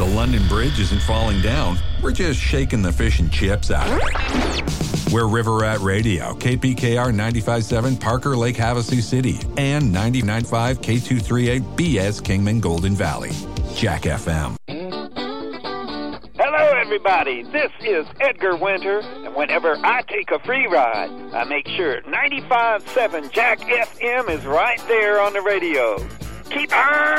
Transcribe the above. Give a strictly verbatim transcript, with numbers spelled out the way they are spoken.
London Bridge isn't falling down. We're just shaking the fish and chips out of it. We're River Rat Radio, K P K R ninety-five point seven, Parker Lake, Havasu City, and ninety-nine point five K two thirty-eight B S Kingman, Golden Valley. Jack F M. Hello, everybody. This is Edgar Winter, and whenever I take a free ride, I make sure ninety-five point seven Jack F M is right there on the radio. Keep on